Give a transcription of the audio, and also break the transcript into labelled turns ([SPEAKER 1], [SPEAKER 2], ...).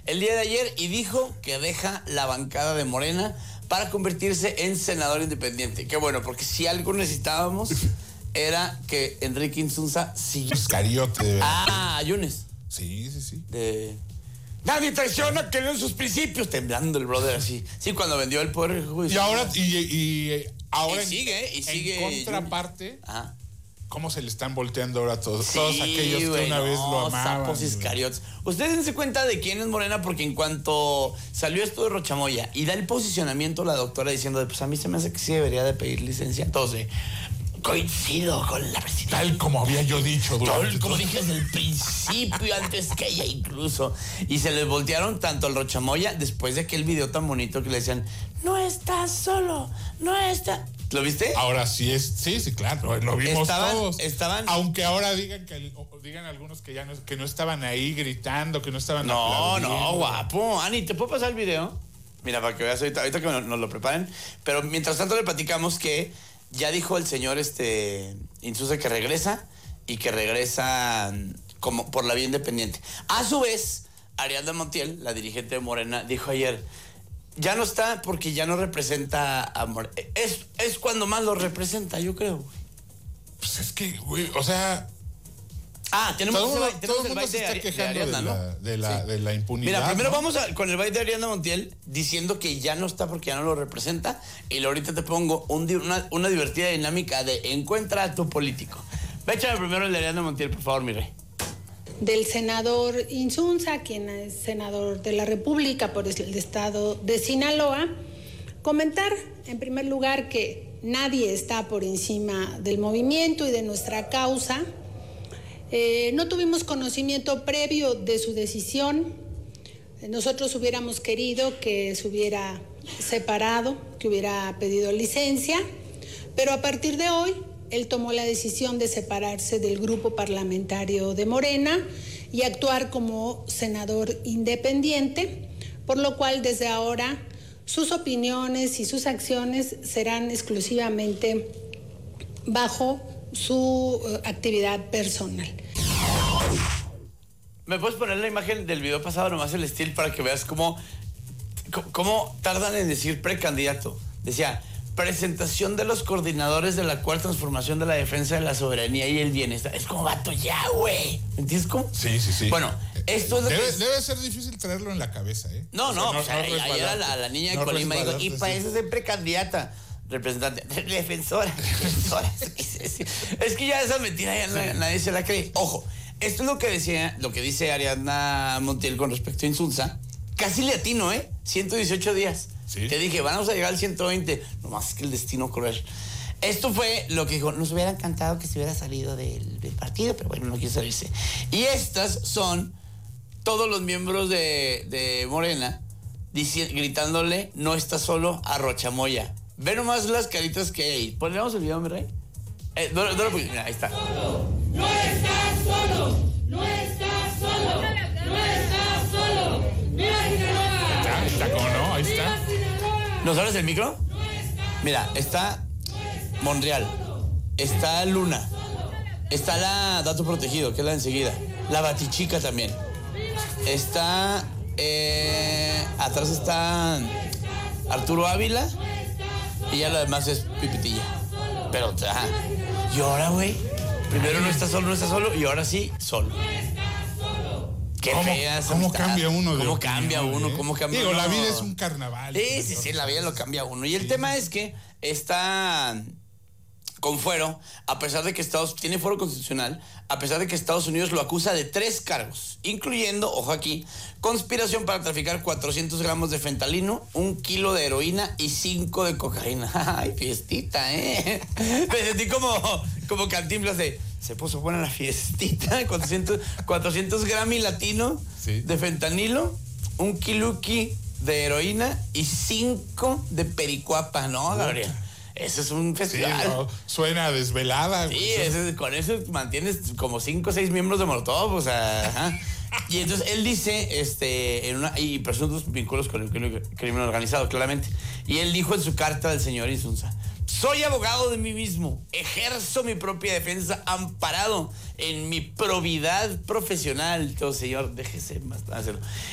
[SPEAKER 1] el día de ayer y dijo que deja la bancada de Morena para convertirse en senador independiente. Qué bueno, porque si algo necesitábamos era que Enrique Insunza siguiera.
[SPEAKER 2] Iscariote.
[SPEAKER 1] Yunes.
[SPEAKER 2] Sí.
[SPEAKER 1] Nadie traiciona que en sus principios, temblando el brother así. Sí, cuando vendió el poder judicial.
[SPEAKER 2] Y ahora
[SPEAKER 1] y sigue.
[SPEAKER 2] En contraparte,
[SPEAKER 1] Ajá.
[SPEAKER 2] ¿cómo se le están volteando ahora todos?
[SPEAKER 1] Sí,
[SPEAKER 2] Todos aquellos que una vez lo amaban.
[SPEAKER 1] Sapos iscariotes. Ustedes dense cuenta de quién es Morena, porque en cuanto salió esto de Rochamoya y da el posicionamiento la doctora diciendo, pues a mí se me hace que sí debería de pedir licencia. Entonces, coincido con la presidenta.
[SPEAKER 2] Tal como había yo dicho.
[SPEAKER 1] Tal como dije desde el principio, antes que ella incluso. Y se les voltearon tanto al Rochamoya después de aquel video tan bonito que le decían, no estás solo, no estás... ¿Lo viste?
[SPEAKER 2] Ahora sí claro, lo vimos todos. Aunque ahora digan algunos que no estaban ahí gritando, que no estaban aplaudiendo.
[SPEAKER 1] No, guapo. Ani, ¿te puedo pasar el video? Mira, para que veas ahorita que nos lo preparen. Pero mientras tanto le platicamos que ya dijo el señor Insunza que regresa y que regresa como por la vía independiente. A su vez, Ariadna Montiel, la dirigente de Morena, dijo ayer, ya no está porque ya no representa a Morena. Es cuando más lo representa, yo creo.
[SPEAKER 2] Pues es que, güey, o sea...
[SPEAKER 1] tenemos
[SPEAKER 2] todo el mundo se está quejando de la impunidad.
[SPEAKER 1] Mira, primero vamos con el baile de Ariadna Montiel diciendo que ya no está porque ya no lo representa. Y ahorita te pongo una divertida dinámica de encuentra a tu político. Échame primero el de Ariadna Montiel, por favor, mi rey.
[SPEAKER 3] Del senador Insunza, quien es senador de la República por el estado de Sinaloa, comentar en primer lugar que nadie está por encima del movimiento y de nuestra causa. No tuvimos conocimiento previo de su decisión. Nosotros hubiéramos querido que se hubiera separado, que hubiera pedido licencia, pero a partir de hoy él tomó la decisión de separarse del grupo parlamentario de Morena y actuar como senador independiente, por lo cual desde ahora sus opiniones y sus acciones serán exclusivamente bajo su actividad personal.
[SPEAKER 1] ¿Me puedes poner la imagen del video pasado, nomás el estilo, para que veas cómo tardan en decir precandidato? Decía, presentación de los coordinadores de la cuarta transformación de la defensa de la soberanía y el bienestar. Es como vato ya, güey. ¿Entiendes cómo?
[SPEAKER 2] Sí.
[SPEAKER 1] Bueno, esto es lo
[SPEAKER 2] debe ser difícil traerlo en la cabeza, ¿eh?
[SPEAKER 1] Ayer a la niña de Colima dijo, y para eso ser precandidata. Representante, defensora. Es que ya esa mentira ya nadie se la cree. Ojo, esto es lo que dice Ariadna Montiel con respecto a Insunza. Casi le atino, 118 días. ¿Sí? Te dije, vamos a llegar al 120. Nomás que el destino cruel. Esto fue lo que dijo, nos hubiera encantado que se hubiera salido del partido, pero bueno, no quiso salirse. Y estas son todos los miembros de Morena gritándole, no está solo a Rochamoya. Ve nomás las caritas que hay ahí. Ponemos el video, mi rey. Mira, ahí está.
[SPEAKER 4] No estás solo. No estás solo. No estás solo. Mira Sinaloa.
[SPEAKER 2] Está como no, ahí está.
[SPEAKER 1] ¿Nos abres el micro? Mira, está Monreal. Está Luna. Está la Dato Protegido, que es la enseguida. La Batichica también. Está... atrás está Arturo Ávila. Y ya lo demás es pipitilla. Pero, y ahora, güey, primero no está solo, y ahora sí, solo. Qué fea esa
[SPEAKER 2] ¿Cómo
[SPEAKER 1] amistad.
[SPEAKER 2] Cambia uno?
[SPEAKER 1] ¿Cómo cambia uno? ¿Cómo cambia
[SPEAKER 2] Digo,
[SPEAKER 1] uno?
[SPEAKER 2] la vida es un carnaval.
[SPEAKER 1] Sí, la vida lo cambia uno. Y el tema es que está con fuero, a pesar de que tiene fuero constitucional, a pesar de que Estados Unidos lo acusa de 3 cargos, incluyendo, ojo aquí, conspiración para traficar 400 gramos de fentanilo, 1 kilo de heroína y 5 de cocaína. Ay, fiestita, Me sentí como Cantinflas se puso buena la fiestita, 400 gramos latino de fentanilo, 1 kilo de heroína y 5 de pericuapa, ¿no, Gabriel? Ese es un festival.
[SPEAKER 2] Sí, no, suena desvelada.
[SPEAKER 1] Sí, con eso mantienes como 5 o 6 miembros de Molotov, o sea, ajá. Y entonces él dice, y presuntos vínculos con el crimen organizado, claramente. Y él dijo en su carta del señor Insunza, soy abogado de mí mismo, ejerzo mi propia defensa amparado en mi probidad profesional. Entonces, señor, déjese más hacerlo.